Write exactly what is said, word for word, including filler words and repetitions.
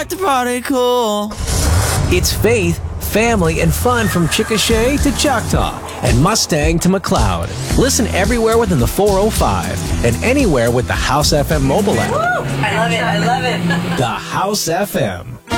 like to party cool. It's faith, family, and fun from Chickasha to Choctaw and Mustang to McLeod. Listen everywhere within the four oh five and anywhere with the House F M mobile app. Woo! I love it. I love it. The House F M.